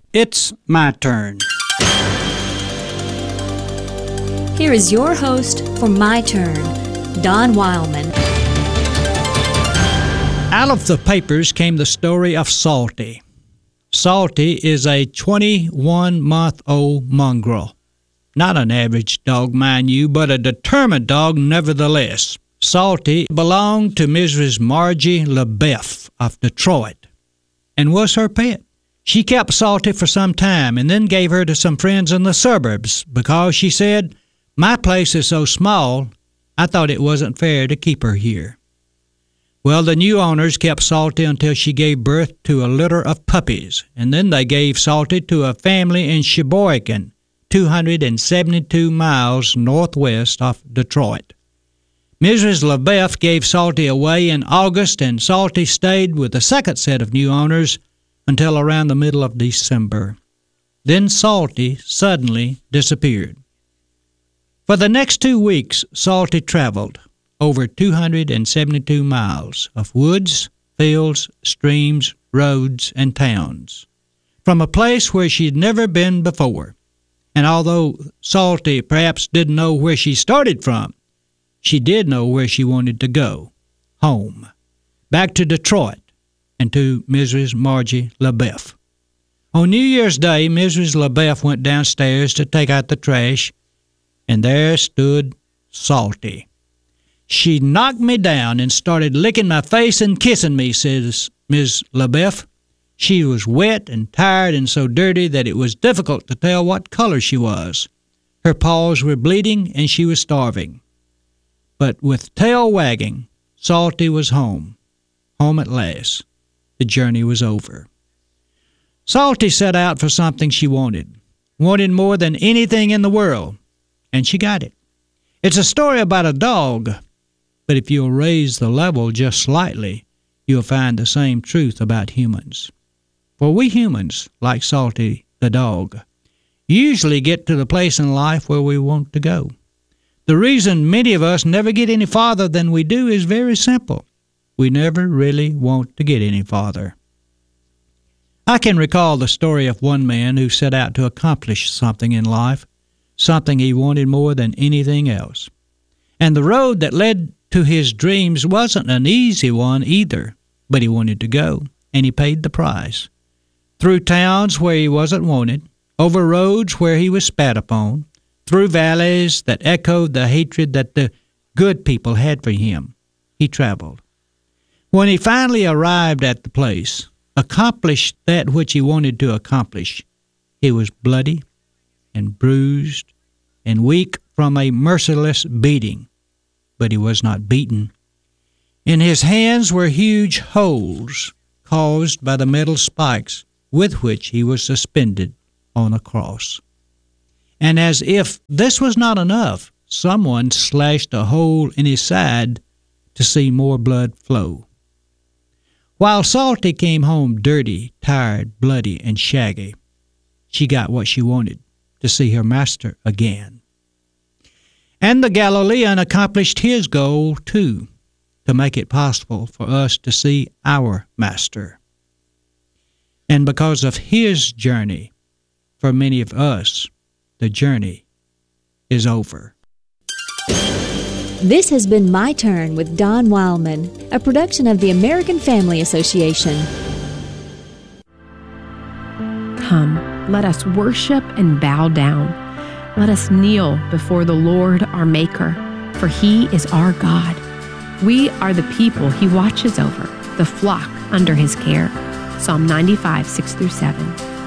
It's my turn. Here is your host for My Turn, Don Wildman. Out of the papers came the story of Salty. Salty is a 21-month-old mongrel. Not an average dog, mind you, but a determined dog nevertheless. Salty belonged to Mrs. Margie LaBeouf of Detroit and was her pet. She kept Salty for some time and then gave her to some friends in the suburbs because she said, "My place is so small, I thought it wasn't fair to keep her here." Well, the new owners kept Salty until she gave birth to a litter of puppies, and then they gave Salty to a family in Sheboygan, 272 miles northwest of Detroit. Mrs. LaBeouf gave Salty away in August, and Salty stayed with the second set of new owners until around the middle of December. Then Salty suddenly disappeared. For the next 2 weeks, Salty traveled over 272 miles of woods, fields, streams, roads, and towns, from a place where she'd never been before. And although Salty perhaps didn't know where she started from, she did know where she wanted to go, home, back to Detroit, and to Mrs. Margie LaBeouf. On New Year's Day, Mrs. LaBeouf went downstairs to take out the trash, and there stood Salty. "She knocked me down and started licking my face and kissing me," says Ms. LaBeouf. "She was wet and tired and so dirty that it was difficult to tell what color she was. Her paws were bleeding and she was starving." But with tail wagging, Salty was home at last. The journey was over. Salty set out for something she wanted more than anything in the world, and she got it. It's a story about a dog, but if you'll raise the level just slightly, you'll find the same truth about humans. For we humans, like Salty the dog, usually get to the place in life where we want to go. The reason many of us never get any farther than we do is very simple. We never really want to get any farther. I can recall the story of one man who set out to accomplish something in life, something he wanted more than anything else. And the road that led to his dreams wasn't an easy one either, but he wanted to go, and he paid the price. Through towns where he wasn't wanted, over roads where he was spat upon, through valleys that echoed the hatred that the good people had for him, he traveled. When he finally arrived at the place, accomplished that which he wanted to accomplish, he was bloody and bruised and weak from a merciless beating, but he was not beaten. In his hands were huge holes caused by the metal spikes with which he was suspended on a cross. And as if this was not enough, someone slashed a hole in his side to see more blood flow. While Salty came home dirty, tired, bloody, and shaggy, she got what she wanted, to see her master again. And the Galilean accomplished his goal, too, to make it possible for us to see our master. And because of his journey, for many of us, the journey is over. This has been My Turn with Don Wildman, a production of the American Family Association. Come, let us worship and bow down. Let us kneel before the Lord our Maker, for He is our God. We are the people He watches over, the flock under His care. Psalm 95, 6-7.